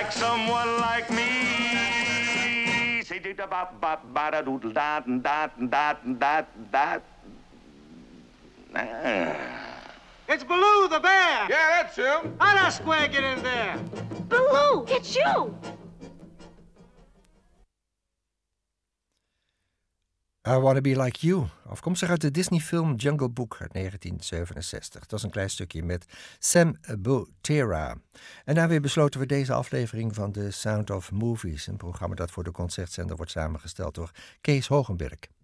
like someone like me. Say do da ba ba ba da doodle da da da da da. It's Baloo the bear. Yeah, that's him. How does Square get in there? Baloo, it's you! I Wanna Be Like You, afkomstig uit de Disney-film Jungle Book uit 1967. Dat is een klein stukje met Sam Botera. En daarmee besloten we deze aflevering van The Sound of Movies, een programma dat voor de Concertzender wordt samengesteld door Kees Hogenberg.